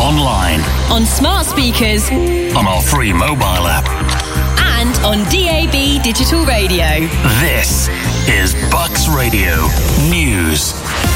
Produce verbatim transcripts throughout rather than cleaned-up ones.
online, on smart speakers, on our free mobile app, and on D A B digital radio. This is Bucks Radio News.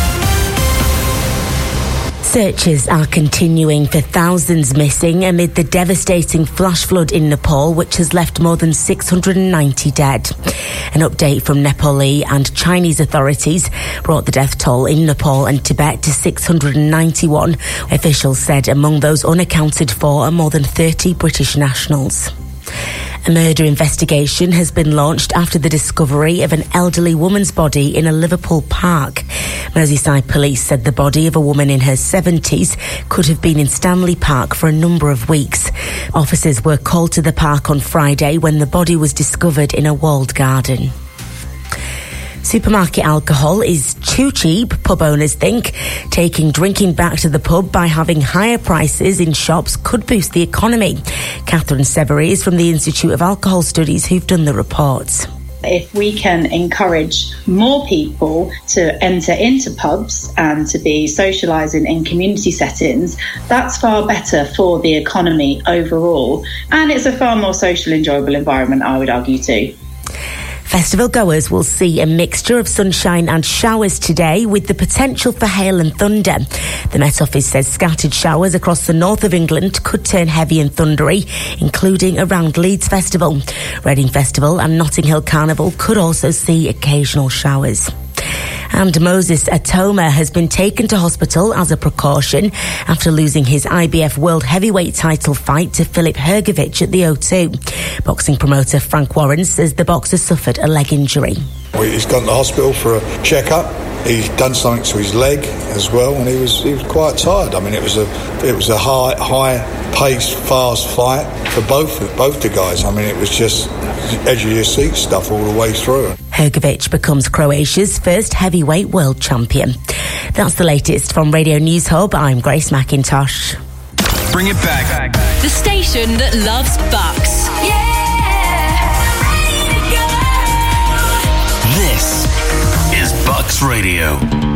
Searches are continuing for thousands missing amid the devastating flash flood in Nepal, which has left more than six hundred ninety dead. An update from Nepali and Chinese authorities brought the death toll in Nepal and Tibet to six hundred ninety-one. Officials said among those unaccounted for are more than thirty British nationals. A murder investigation has been launched after the discovery of an elderly woman's body in a Liverpool park. Merseyside police said the body of a woman in her seventies could have been in Stanley Park for a number of weeks. Officers were called to the park on Friday when the body was discovered in a walled garden. Supermarket alcohol is too cheap, pub owners think. Taking drinking back to the pub by having higher prices in shops could boost the economy. Catherine Severy is from the Institute of Alcohol Studies, who've done the reports. If we can encourage more people to enter into pubs and to be socialising in community settings, that's far better for the economy overall. And it's a far more social, enjoyable environment, I would argue too. Festival goers will see a mixture of sunshine and showers today, with the potential for hail and thunder. The Met Office says scattered showers across the north of England could turn heavy and thundery, including around Leeds Festival. Reading Festival and Notting Hill Carnival could also see occasional showers. And Moses Atoma has been taken to hospital as a precaution after losing his I B F World Heavyweight title fight to Filip Hrgović at the O two. Boxing promoter Frank Warren says the boxer suffered a leg injury. He's gone to the hospital for a check-up. He's done something to his leg as well, and he was he was quite tired. I mean, it was a it was a high high paced, fast fight for both both the guys. I mean, it was just edge of your seat stuff all the way through. Hrgović becomes Croatia's first heavyweight world champion. That's the latest from Radio News Hub. I'm Grace McIntosh. Bring it back. The station that loves Bucks. Yeah! This is Bucks Radio.